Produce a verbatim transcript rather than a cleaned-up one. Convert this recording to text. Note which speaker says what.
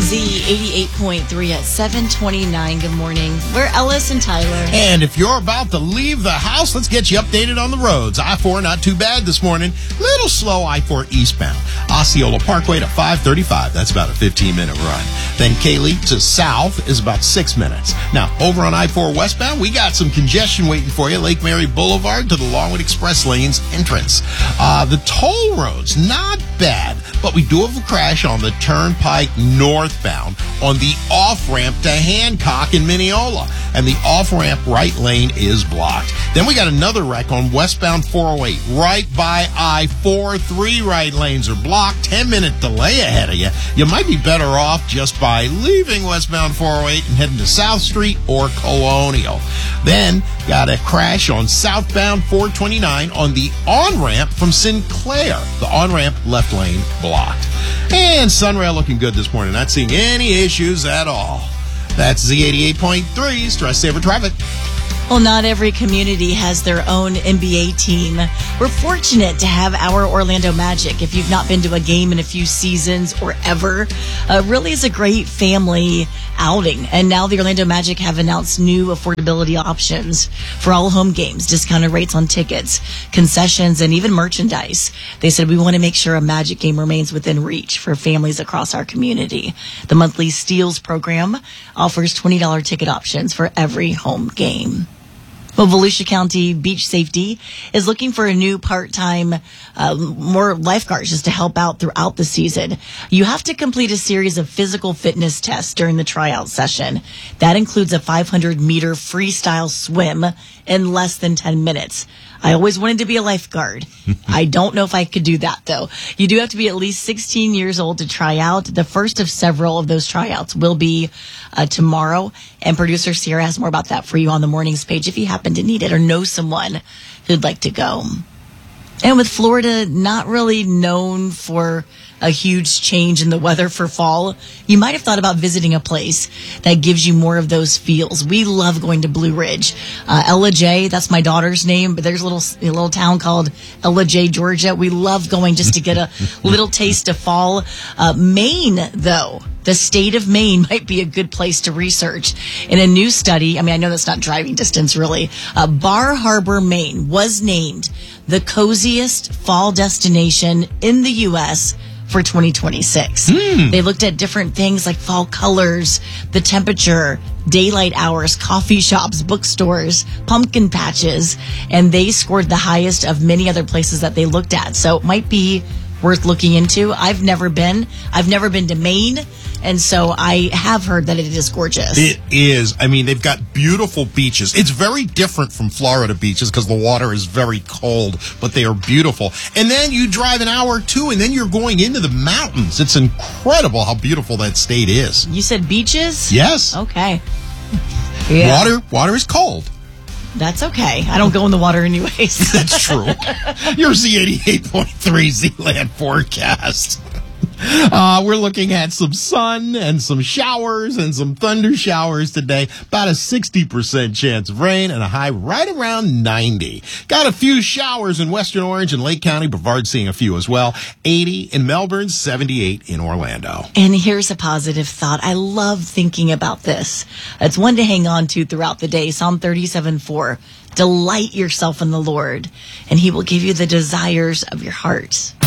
Speaker 1: Z eighty-eight point three at seven twenty-nine. Good morning. We're Ellis and Tyler.
Speaker 2: And if you're about to leave the house, let's get you updated on the roads. I four, not too bad this morning. Little slow I four eastbound. Osceola Parkway to five thirty-five. That's about a fifteen-minute run. Then Kaylee to south is about six minutes. Now, over on I four westbound, we got some congestion waiting for you. Lake Mary Boulevard to the Longwood Express lanes entrance. Uh, the toll roads, not bad, but we do have a crash on the Turnpike northbound on the off-ramp to Hancock in Mineola. And the off-ramp right lane is blocked. Then we got another wreck on westbound four oh eight right by I four. Three right lanes are blocked. ten-minute delay ahead of you. You might be better off just by leaving westbound four oh eight and heading to South Street or Colonial. Then got a crash on southbound four twenty-nine on the on-ramp from Sinclair. The on-ramp left lane blocked. And Sunrail looking good this morning. Not seeing any issues at all. That's Z eighty-eight point three, Stress Saver Traffic.
Speaker 1: Well, not every community has their own N B A team. We're fortunate to have our Orlando Magic. If you've not been to a game in a few seasons or ever, uh, really is a great family outing. And now the Orlando Magic have announced new affordability options for all home games, discounted rates on tickets, concessions, and even merchandise. They said we want to make sure a Magic game remains within reach for families across our community. The monthly Steals program offers twenty dollars ticket options for every home game. Well, Volusia County Beach Safety is looking for a new part-time, uh, more lifeguards just to help out throughout the season. You have to complete a series of physical fitness tests during the tryout session. That includes a five hundred meter freestyle swim in less than ten minutes. I always wanted to be a lifeguard. I don't know if I could do that, though. You do have to be at least sixteen years old to try out. The first of several of those tryouts will be uh, tomorrow. And producer Sierra has more about that for you on the mornings page if you happen to need it or know someone who'd like to go. And with Florida not really known for a huge change in the weather for fall, you might have thought about visiting a place that gives you more of those feels. We love going to Blue Ridge. Uh, Ella J, that's my daughter's name, but there's a little, a little town called Ella J, Georgia. We love going just to get a little taste of fall. Uh, Maine, though, the state of Maine might be a good place to research. In a new study, I mean, I know that's not driving distance, really. Uh, Bar Harbor, Maine was named the coziest fall destination in the U S for twenty twenty-six. Mm. They looked at different things like fall colors, the temperature, daylight hours, coffee shops, bookstores, pumpkin patches, and they scored the highest of many other places that they looked at. So it might be worth looking into. I've never been. I've never been to Maine, and so I have heard that it is gorgeous.
Speaker 2: It is. I mean, they've got beautiful beaches. It's very different from Florida beaches because the water is very cold, but they are beautiful. And then you drive an hour or two, and then you're going into the mountains. It's incredible how beautiful that state is.
Speaker 1: You said beaches?
Speaker 2: Yes.
Speaker 1: Okay. Yeah.
Speaker 2: Water, water is cold.
Speaker 1: That's okay. I don't go in the water anyways.
Speaker 2: That's true. Your Z eighty-eight point three Z-Land forecast. Uh, we're looking at some sun and some showers and some thunder showers today. About a sixty percent chance of rain and a high right around ninety. Got a few showers in Western Orange and Lake County. Brevard seeing a few as well. eighty in Melbourne, seventy-eight in Orlando.
Speaker 1: And here's a positive thought. I love thinking about this. It's one to hang on to throughout the day. Psalm thirty-seven four. Delight yourself in the Lord, and he will give you the desires of your heart.